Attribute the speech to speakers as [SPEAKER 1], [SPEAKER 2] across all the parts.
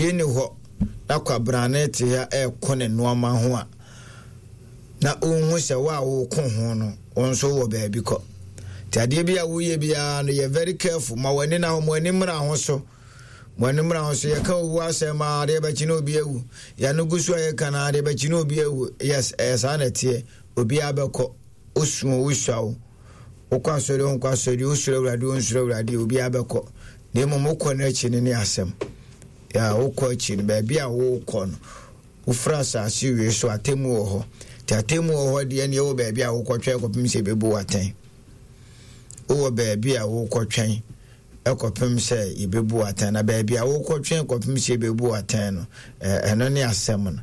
[SPEAKER 1] ni ho na kwabrane te ya kone noama ho a na onhu se wa wo ko ho no onso wo baabi ko tiade bia wo ye bia no ye very careful ma wani na ho mo ani mra ho so ye ka wo asema de ba chino obi ewu ya no gusu ye kana de ba chino obi ewu yes sanete obi abeko osuo wo hwawo okwasori osuro urade onsuro urade obi abeko na emo ko na chi ne asem ya okọ chi ne ba bia wo kọ no wo frasa asiwe so atemu wo ho tatemu wo ho de ne wo ba bia wo kọtwe kopim se bebu watan wo ba bia wo kọtwen ekopim se ibebu watan na ba bia wo kọtwen kopim se bebu watan no eno ne asem no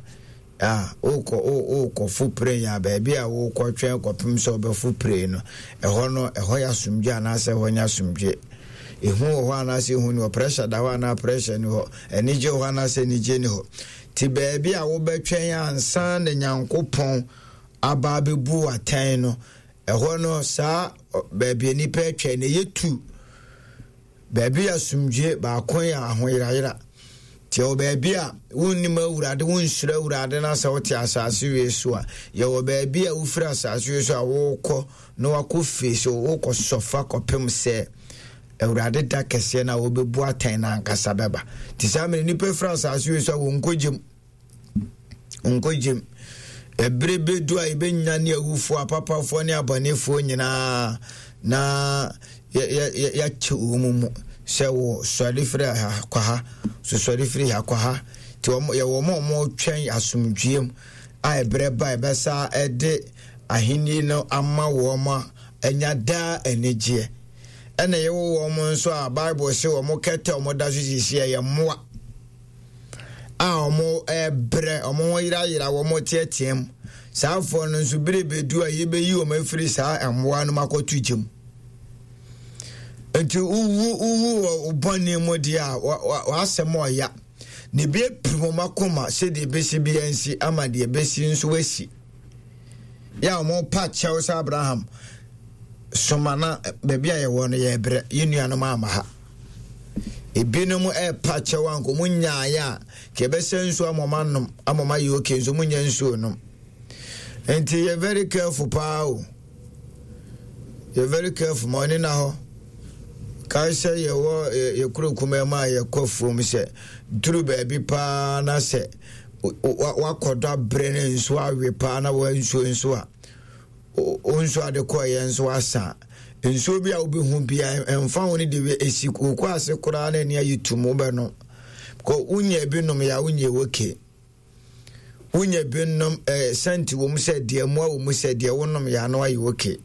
[SPEAKER 1] o fu pray ya ba bia wo kọtwen kopim se obefu pray no eho ya sumje anase ho nya sumje ehu ho anase hu ni pressure da ho na pressure ni ho enije ho anase nije ni ho ti ba bia wo betwen ansan na Nyankopon aba bebu watan no eho no sa ba bia ni pe twen ne yetu ba bia sumje ba kon ya ahoyirayira ti o ba bia wonni ma urade wonhyira urade na sa wote asase we so a ye wo ba bia wo fira asase we so a wo kọ no wakofe so wo kọ sofa kopem se urade da kese na wo bebu atan na ankasa beba ti samene ni pe fira asase we so a wo nkojem ebrebe do a ibenya ne awufo apapafo ne abonefo nyina na ya chumumu se wo solifre akwa ha so solifre akwa ha ti ye wo mo twen asumdwiem a ebreba ebesa ede ahini no ama wo ma enya da enegye ene ye wo mo nso a Bible se wo mo kete wo da so sisi ye moa omo ebre omo yira wo mo tietiem saafo no nso berebedu a yebeyi wo mafiri saa amwa no makotu gem enti uwu obone modi a wasemo ya ne be primo makoma se de besi biansi ama de besi nso wasi ya omo pa Charles Abraham somana bebi a ye wo no ye bre yenuano ma ha ebinum pache wanko munya ya kebese nso amoma ye okay nso munya nso no enti you very careful pao you very careful money na ho kai say ye wo ye kurokuma ma ye kofom se duru baabi pa na se wakoda brene nso awe pa na wo nso a onso ade ko ye nso asa enso bia obi hu bia emfa woni de esiku ko ase kura na ne ayitumu be no ko unye binom ya unye woke unye binom senti wo mu se de mu a wo mu se de wonom ya no ayi woke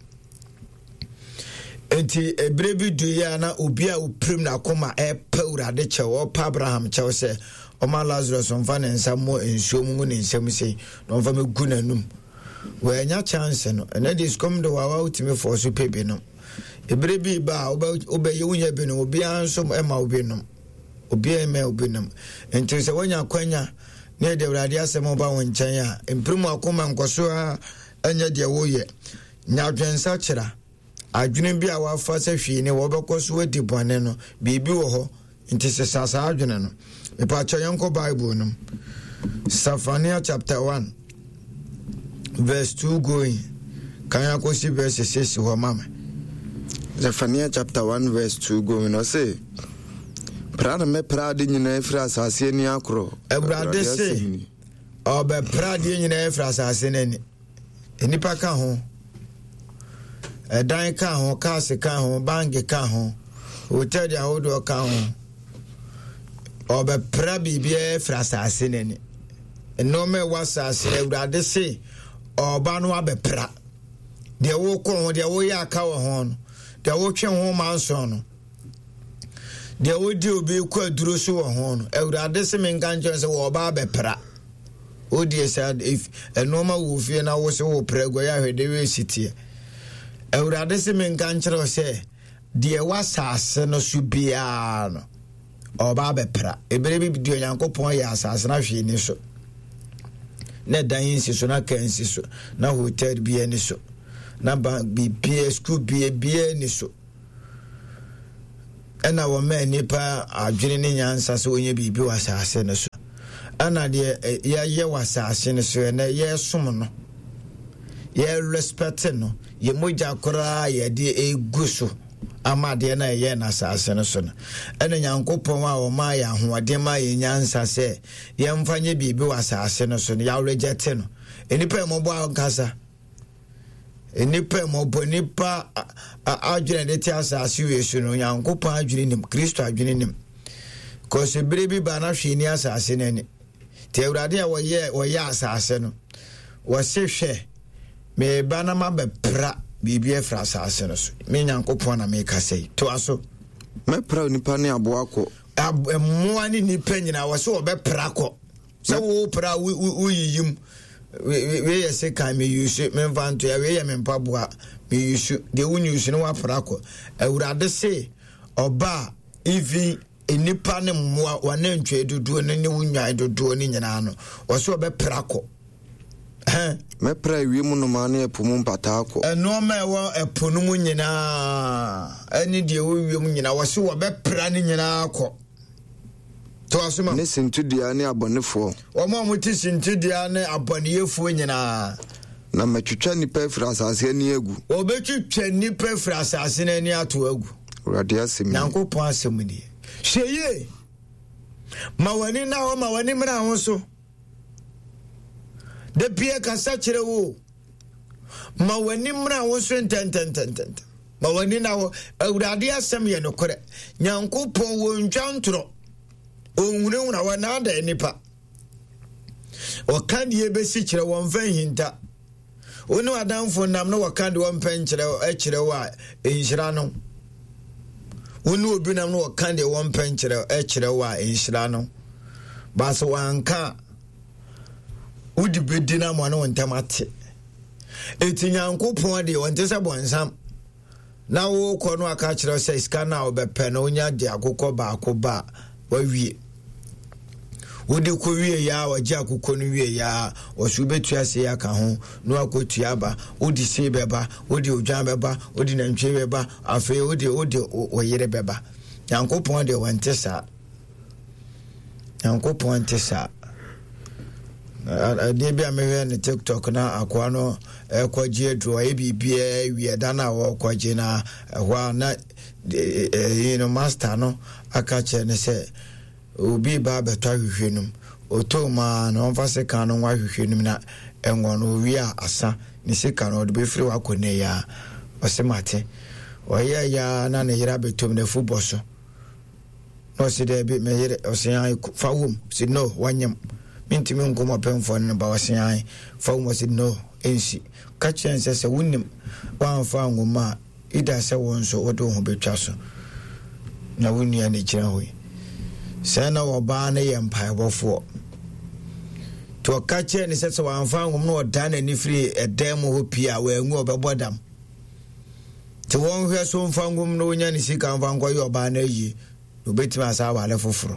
[SPEAKER 1] enti ebrebi du ya na obi a oprim na koma pa urade chewo pa Abraham chewo se o ma Lazarus on fa ne nsamo enso mu ne nsam se no fa megu nanum we nya chance no and this come do wa ultimate for so pepe no ebrebi ba obe unye bi no obi anso ema obi no obi ema obi no enti se wonya kwanya ne de urade asemo ba won nchen a emprimu akoma nkoso a anya de wo ye nya dwensa kira adwene bi a wafa se hwe ne wo bekoso wadi bone no bibi wo ho enti se sasa adwene no me pa chayanko Bible no Zephaniah chapter 1 verse 2 going can you go see verse 6 ho mama
[SPEAKER 2] Zephaniah chapter 1 verse 2 going no say prada me prada nyina efra asase ni akro
[SPEAKER 1] ebrade se obe prada nyina efra asase nani enipa ka ho edan ka ho kase ka ho bank ka ho hotel dia hodo ka ho obe prabi bi efra asase nani eno me wasase ebrade se oba no abepra de wo ko de wo ya ka wo ho no de wo twe ho manso no de wo di obi ko aduro so wo ho no ewurade se menka nche se wo oba abepra odi said if enoma wo fie na wo se wo prego ya hwede we sitie ewurade se menka nche se de wasase no so bia no oba abepra ebere bi di Onyankopon ya asase na hwe ni so na dan insi so na kansi so na hotel bi ani so na ba bi school bi ni so ena wo ma nipa adwene ne nyansa so onye bibi wasase no so ana de ye wasase ne so na ye som no ye respect no ye moja kora ye de eguso amade na ye na asase no so no ene Nyankopon a o ma ya hoade ma ye nyansa se ye mfanye bibi wasase no so no ya reject no enipa mo bo ankasa enipa mo bo nipa adwene de ti asase we so no Nyankopon adwene nim Kristo adwene nim ko se brebi ba na hwe ni asase nani te Awurade a wo ye asase no wo se hwe me ba na ma be pra bibi efra asase no so me Nyankopon na me ka sei to aso
[SPEAKER 2] me pra nipa ne aboako
[SPEAKER 1] mo ani nipa nyina wo se wo be pra ko se wo pra uyiyim we yese ka me yusu me vanto ya we ye me mpaboa me yusu de unyusu no wa pra ko Awurade se oba ivi enipa ne mmoa wana ntwe dodo ne wunwan dodo ne nyina no wo se wo be pra ko
[SPEAKER 2] me pra wi mu no ma na epomu mpata ko
[SPEAKER 1] eno ma ewo eponu mu nyina ani de wo wi mu nyina wo se wo be pra ne nyina ko to asuma
[SPEAKER 2] ne sintudia ne abonefo
[SPEAKER 1] wo ma mu ti sintudia ne aboneyefo nyina
[SPEAKER 2] na matwitwa nipa fra asase ani agu
[SPEAKER 1] wo be twitwa nipa fra asase na ani ato agu
[SPEAKER 2] Awurade asemi
[SPEAKER 1] Nyankopon asemi ni hweye ma wani na ho ma wani mra ho so de pie kasa kire wo ma wani mra wo so enten ma wani na wo Awurade asem ye no kore Nyankopon wo ntwantro onwunwuna wa na da nipa o kan ye besi kire won fan hinta onu adamfo nam no wa kan de won pan kire wa enhira no onu obi nam no wa kan de won pan kire wa enhira no ba so wanka udi bedina mo na wontamate eti Nyankopon de wonte se bonsam na wo kɔ no aka kire se iska na obepe na onya de akokɔ ba akoba wawie wodi ko wie ya waje akokɔ no wie ya osu betu ase ya ka ho no akotu aba wodi se beba wodi odwan beba wodi nantwe beba afi wodi oyere beba Nyankopon de wonte sa Nyankopon te sa de bia me ne TikTok na akwa no kwaje dro e bibia wie da na wo kwaje na hwa na master no aka che ne se obi ba betwa hwehwenum otoma na onfa se kan no wa hwehwenum na enwo no wi a asa ni se kan no de be free wa kone ya osemate oya ya na ne yira betom na football so no se de be me yire osean fa wom se no wanyam mintimi nkomo pemfo ne ba osean fa wom se no ensi ka chense se wunim wan fa ngoma ida se won so odo ho betwa so na wunia ne kira hoyi sana oba na ye mpaebofo to ka che ne se wan fa ngom no oda na ni free edem ho pia wa enwu obebodam te won hwe so mfa ngom no onya ne sika mfa nkwa ye oba na yi obetima asa wale foforo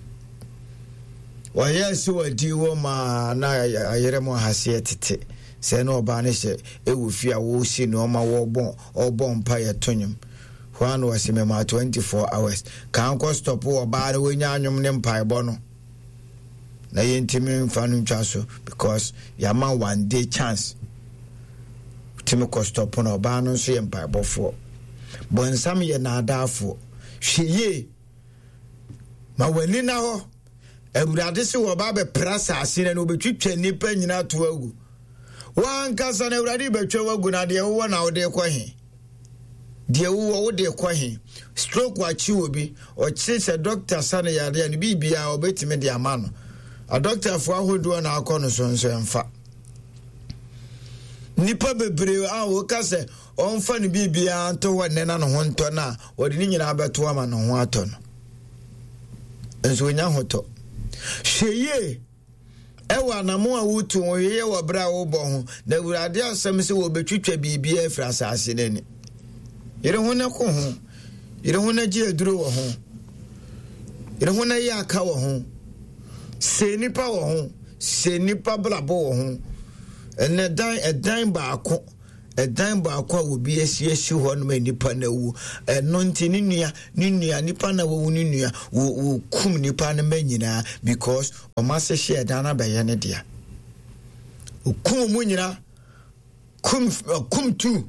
[SPEAKER 1] wa yes wadi wo ma na ayere mo hase tete se no oba ne se ewu fia wo si no ma wo bon mpa ye tonyum Juan was in 24 hours. Can't go stop or bad when you're empire bono. Na yentimi fanu chaso because yama one day chance. Timoko stop on obano so empire before. Bon some ye na dafo. She ye. Ma weni na ho. Awurade se wo ba be prasa asine no betwitwa nipa nyina to agu. Wan kasa na Awurade betwa agu na de wo na wo de kwa he. Die wo de kwa he stroke wa chi obi o chi se doctor sana yare ne bibia obetime de amano a doctor fo ahodo na akọ no so emfa nipa bebre a wo ka se onfa ne bibia anto wonne na no ho nto na wode ni nyina abeto ama no ho ato no enso nya hoto hweye ewa na mo a wutu wo ye wo bra wo bo ho na Awurade asem se wo betwitwa bibia afra asase nani yere hona ko ho yere hona ji aduro wo ho yere hona ya aka wo ho se nipa wo ho se nipa blabo wo ho ene dan ba ako dan baako a obi asiesie hɔ no nipa na wu no nti ne nua nipa na wo ne nua wo kum nipa na manyina because omase hye dan na bɛyɛ ne dia okum mu nyina kum tu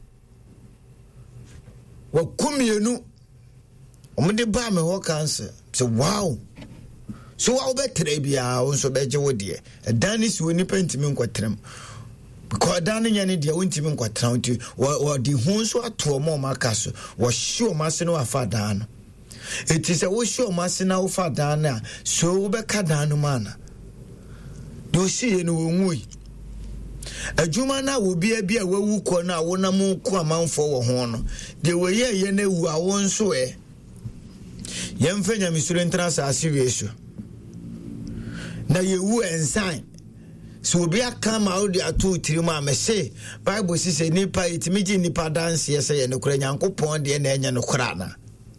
[SPEAKER 1] wo kum yenu omde ba me ho cancer so wow so wa obetre bia wo so beje wo de dan is wo nipa ntimi nkwatrem because dan nya ne de wo ntimi nkwatrem nti wo de hu so ato mo maka so wo hye o mase no afa dan no eti se wo hye o mase na wo fa dan na so wo be ka dan no mana do hye no wo nwui adwuma na wo bia bia wawu kɔ na wo na mo ko amanfo wo ho no de wo ye na wu a wo nso yɛmfa nyamesuro ntra saase wieso na yewu ensan so obi aka ma wo de ato tiri ma mese bible sise nipa itimiji nipa dance yese ye nokora nyankopɔn de na enya nokora na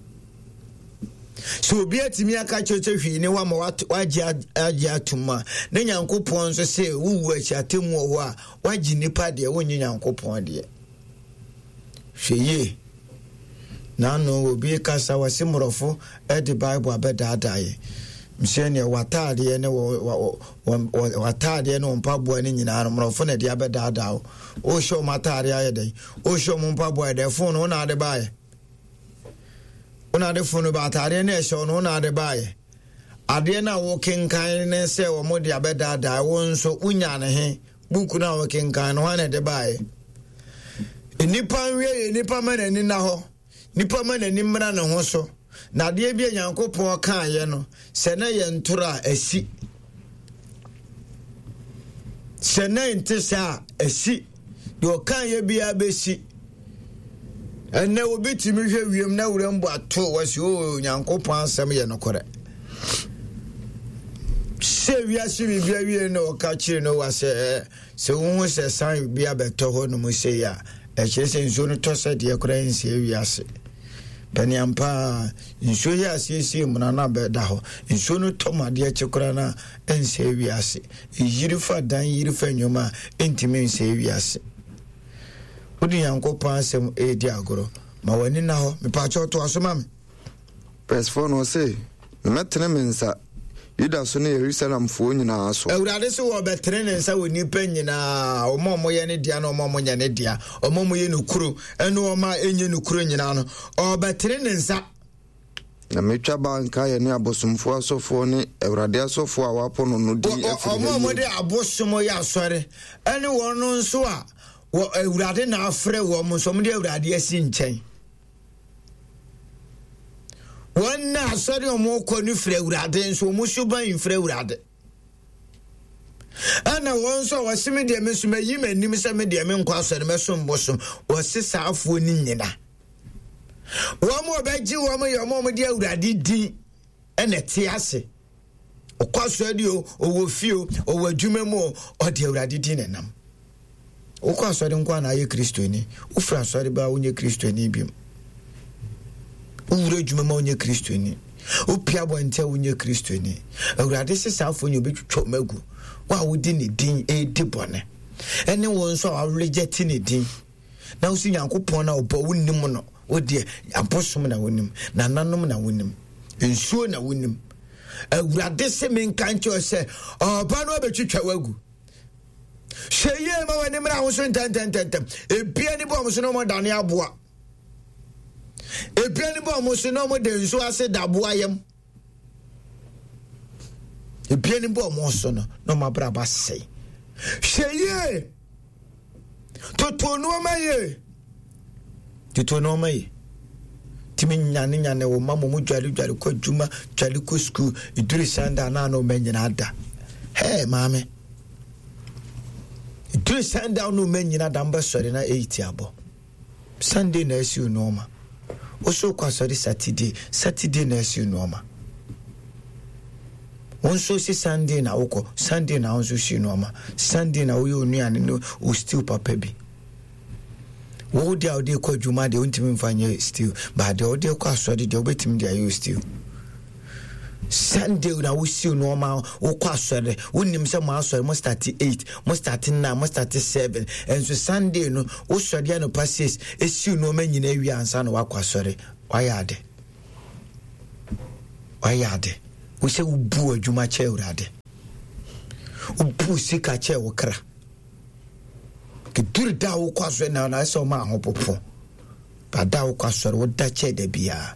[SPEAKER 1] so obi atimi aka chocho hwi ne wa ma waji atuma na nyankopɔn so se wuwu achi atemu wo a waji nipa de wonyi nyankopɔn de hweye na no obi kasa wase morofo the bible abedadaye msene watade ne watade ne mpabo ne nyina morofo na de abedada o show matare ayede o show mpabo de phone o na de bae una de phone ba tare ne show no na de bae ade na wo kenkan ne se wo mo de abedada wo nso unya ne he buku na wo kenkan no na de bae nipa nwe nipa mane ni na ho nipa ma nani mmra ne ho so na de bia nyankopɔn ka ye no se na ye ntora asi se na ntisa asi de kan ye bia besi ene obitimi hwe wiem na wurambo ato wasi o nyankopɔn asɛm ye no kore se wia si bia wie no ka kire no wase se wo se san bia beto ho no mo se ya kyerese nso no to se de kora nsi wiase baniampa nso ya asiesie muna na beda ho nso no tomade kyekora na ense wiase yirifa dan yirifa nyoma entime ense wiase odi yankopɔn asɛm edi agoro ma wani na ho mepa choto asoma me
[SPEAKER 2] verse 4 no say metene mensa Yuda so ne Jerusalem fo nyina so
[SPEAKER 1] Awurade so wo betere ne nsa woni pa nyina omomo ye ne dia na omomo nya ne dia omomo ye nokuro eno oma enye nokuro nyina no o betere ne nsa
[SPEAKER 2] na metwa banka ye ne abosomfo asofo ne Awurade asofo a wapo no di afiri
[SPEAKER 1] omomo de abosomo ya asore ene wono nso a wo Awurade na afre wo mo so mo de Awurade asi nkyɛn Wana asori omo ko ni frɛ Awurade nso omo suban frɛ Awurade ana won so wasimi de mesuma yi manim sɛ me de me nkɔ asori mesom bosom wasisa afo ni nyina wo mo beji wo mo yo mo de Awurade din ene te ase okwaso o owo fio owo adwuma mu o de Awurade din nenam okwaso de nkwa na aye kristoni ufra asori ba wonye kristoni bim Ure juma ma onye kristoni opia bonte onye kristoni Awurade sesa afo nyo betwetwo magu wa wodi ne din edi bone ene won so a reject ne din na usi Nyankopɔn na obo wonnim no odi abosom na wonim na nanom na wonim ensuo na wonim Awurade se menka ncho se oba no betwetwa wagu hweye ma wonim na ho so ntantantantam ebia ni bo mo so no mo dane aboa Epiani bo mo se no mo de nso ase dabo ayem. Epiani bo mo so no ma braba sei. Hweye. Toto no maye. Timi nyane wo mamo mo dwale ko adwuma, dwale ko school, iduri sanda na no menyina ada. Hey mame. Iduri sanda no menyina da mba sori na 80 abo. Sunday na esi normal. Also kwasori Saturday na esi normal. Onso si Sunday na uko, Sunday na onso si normal. Sunday na uyo nuane no u still papa bi. Wo dia ode kwa dwuma de ontimi mfanye still, but de ode kwa asori de obetimi de ayo still. Sunday na we see no ma wo kwa sore wonim se mo asore mo start 8 mo start 9 mo start 7 and so Sunday no wo sore no passes e see no ma nyina wi ansa no wakwa sore wayade wo se wo bu adwuma che urade wo bu sika che wo kra ke dur da wo kwa sore na so ma hopopo ba da wo kwa sore wo da che da bia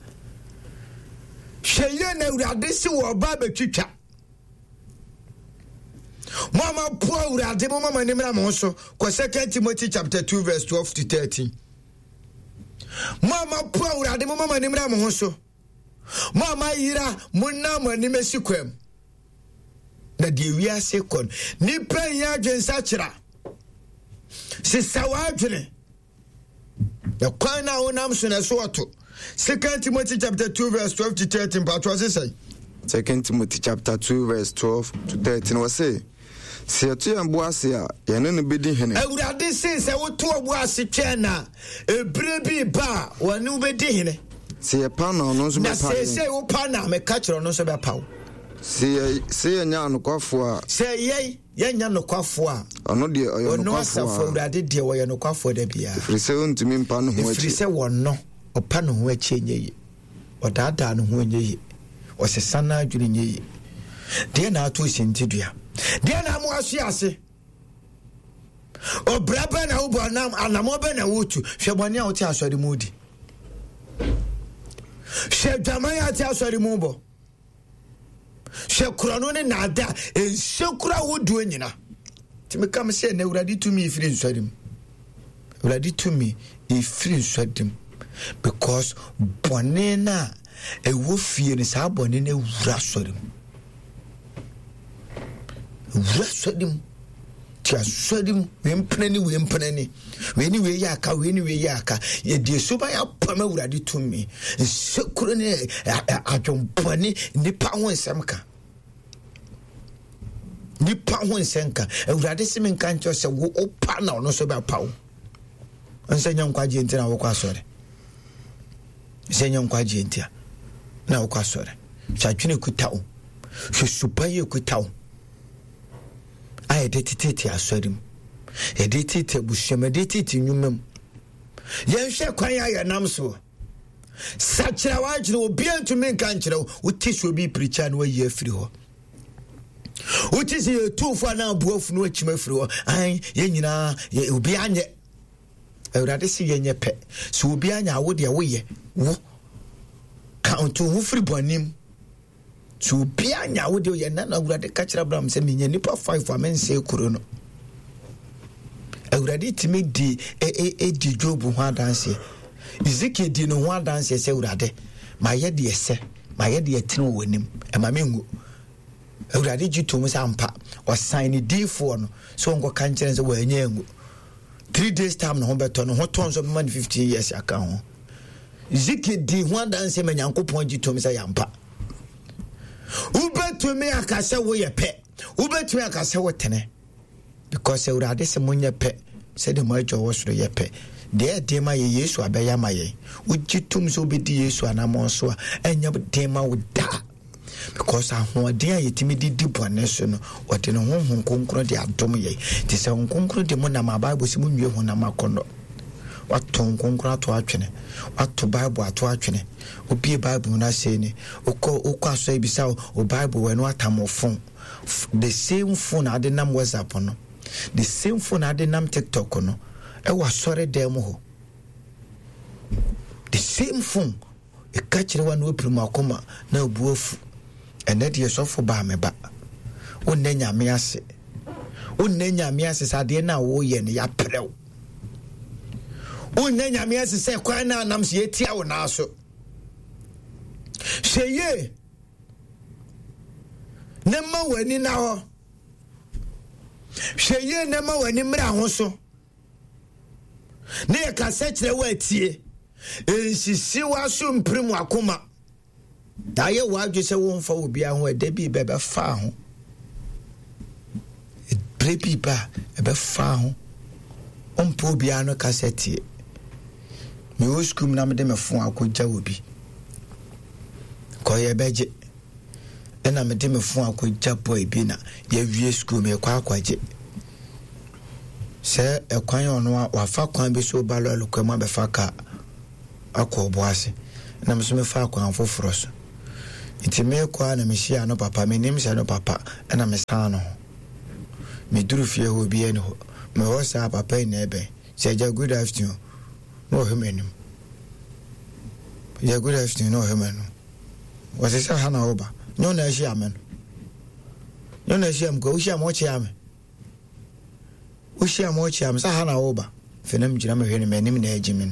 [SPEAKER 1] Sheye na urade si wo ba betwitwa. Mama po urade mo mama nimra mo so. Ko 2 Timothy chapter 2 verse 12 to 13. Mama po urade mo mama nimra mo so. Mama yira munna mo nimesi kwam. Na de wiase kon. Ni pen ya dwensa kira. Sisa wa adwene. Ya kwana wonam so na so oto. 2 Timothy chapter 2 verse 12 to 13. But what say?
[SPEAKER 2] 2 Timothy chapter 2 verse 12 to 13 was say, "Se atu amboase a yene no bedi hene."
[SPEAKER 1] Awurade se wo to oboase twena ebre bi ba wone ubedi hene.
[SPEAKER 2] Se ye pa no no so be pa.
[SPEAKER 1] Na se wo pa na me ka kire no so be pa.
[SPEAKER 2] Se ye nya nokwafo a.
[SPEAKER 1] Se ye nya nokwafo a.
[SPEAKER 2] Ono de oyo nokwafo.
[SPEAKER 1] Ono asafo Awurade de wo ye nokwafo da bia.
[SPEAKER 2] Frise ontumi mpa no ho achi.
[SPEAKER 1] Frise wonno opa no ho achi enye odada no ho enye yi osesa na adwene enye yi de na ato sintidua de na mo ase obraba na wo bonam anamo be na wotu hwebone a wo ti asori mu di hwe dwaman a ti asori mu bo hwe krono ne nada ensekura wodu anyina ti me kam se na Awurade tumi ifiri nsori mu Awurade tumi ifiri nsori mu because bonena e wo fie ni sa bonena wura sorim tia sorim wempnani we yaka ye die so ba ya pama Awurade tumi sekuro ne adwompani nipa ho nsemka Awurade simen kan cho se wo opa na ono so ba pawo nsenya nkwaje ntina wo kwa sore Zenya nkwaje ntia na wo kwasore chadwene kutawo hwesupaye kutawo ayede tititi asorim yede tititi bushemede tititi nyumem yenhwe kwan ya namso sachira wajire obi antumi nkan kire wo tisu obi preacher na wayi afiri ho wo tisi tufo na abuafu no akima afiri ho an yenyina obi anye Awurade si yenye pe so obi anya wo de wo ye wo count wo free bonim so obi anya wo de ye na Awurade ka kira Abraham se menya nipa 5 amense kuro no Awurade timi di di Job ho adanse Ezekiel di no ho adanse se Awurade ma ye de ese ma ye de etene wonim e ma mengu Awurade jitom sa ampa o sign di for no so ngo kan kire se wa anya engu 3 days time no beto no ho ton so man 15 years aka ho Ziki di ho danse ma Nyankopon gitom sa yampa ubetumi akase wo ye pe ubetumi akase wo tene because Awurade se munya pe se de ma jo wo soro ye pe de ma ye Yesu abeya ma ye ugitum so obedi Yesu anamo so enya de ma wo da because ahoɔden a yɛtimi di bɔne so no ɔde no honhom kronkron de adom yɛ te sɛ kronkron de mo nam Bible si mu nwie honam akɔnnɔ wato kronkron ato atwene wato Bible ato atwene obie Bible na sɛ ni okɔ aso ebisa o Bible wɔ no atamofon the same phone ade nam WhatsApp no the same phone ade nam TikTok no ɛwɔ asɔre dem ho the same phone e ka kyerɛ wa no opiri makoma na obuafu ene de sofo ba me ba wonne nyame ase sade na wo ye ne ya prew wonne nyame ase se kwan na nam se etia wo na so sheye ne ma wani na ho sheye ne ma wani mra ho so ne ka se kire wa tie ensisi wa so mprimu akoma da ye wadwe se wo mfa obi aho eda bi bebe fa ho brebi ba ebe fa ho ompo obi ano kaseti me oskum na me de me fon akogya obi ko ye beje ɛna mede me phone akɔgya boy bi na yɛwie school me kwa akwaje sɛ ɛkwan ɔno a wafa kwan bi so ba lɔlo kwa ma bɛfa ka akɔ boase na me so me fa kwan foforo so nti me kwa na me hyia no papa me nim sɛ no papa ɛna me san no me duru fie ho bi ene ho me ho sa papa ina ebe sɛ ja good afternoon no hemenu ya good afternoon no hemenu wase sɛ ha na oba nyo na hyia me no na hyia me ko hyia mo kyia me ushia mo chia msa hana oba fenam gyina me hwene manim na agimi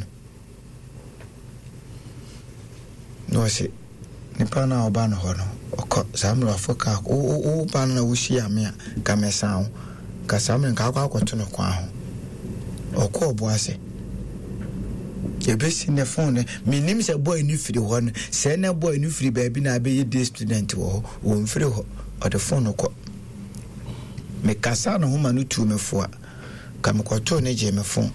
[SPEAKER 1] no wase nipa na oba no ho no okọ samro afoka o ba na ushia me a ka mesan ka samre ka akwato no kwa ho okọ oboase ebesi ne phone minim se boy ni firi ho no se na boy ni firi ba bi na be ye day student wo wo mfiri ho o de phone ko me kasa no ho ma no tu me fo a kamkoto ne je me phone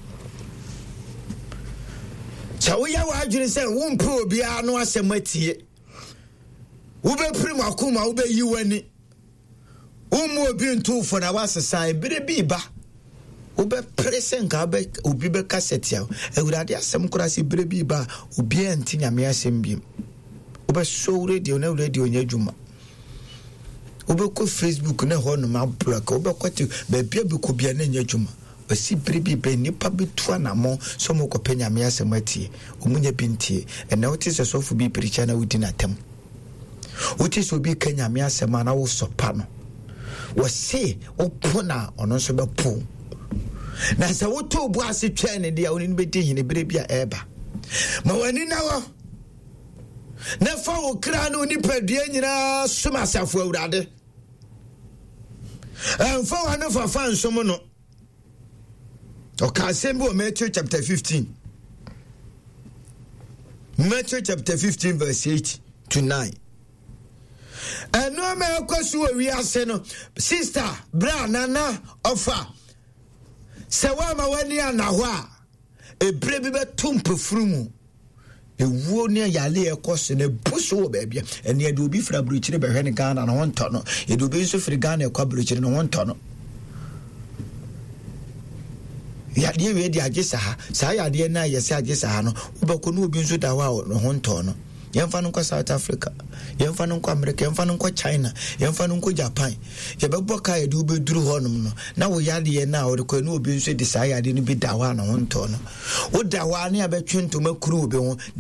[SPEAKER 1] cha wo ya wa adwene se wo mpo obi a no asematie wo be prim akoma wo be yi wani wo mo obi ntu fo na wasesa bire bi ba wo be present ka be obi be cassette ya ewurade asem kora se bire bi ba obi anti nyame asem biem wo be show radio na radio nya dwuma wo be ko Facebook na ho no ma block wo be kwati ba bia be ko bia na nya dwuma osi bribi be nipa betua na mo so mo ko penya me asematie omunya bintie ena wote se sofo bi preacher na wudi na tem wote so bi kenya me asema na wo sopa no wo se opona ono so be po na se wo to bu ase twa ne dia oni be di hine bribi a eba ma wani na wo na fa wo kra no nipa dua nyina soma safo awurade fa wa no fa nsom no. Okay, Assembly Matthew chapter 15. Matthew chapter 15 verse 8 to 9. And no man kwasu we are saying, sister, bra nana offer. Sawama wani anahwa. E brebi be tumpe frumu. E wo ne yale ekose ne buso baby. And ye do be fra bruchire be hwene Ghana na won tono. E do be so fri Ghana e kwa bruchire na won tono. Ya die we di agesa ha sa ya die na yesi agesa ha no ubako no obi nso da wa no ho nto no yemfa no kwa South Africa yemfa no kwa America yemfa no kwa China yemfa no kwa Japan ye bebo ka ye du be duru ho no na wo ya die na wo ko no obi nso di sa ya die no bi da wa no ho nto no wo da wa ne abetwe ntoma kuru obi ho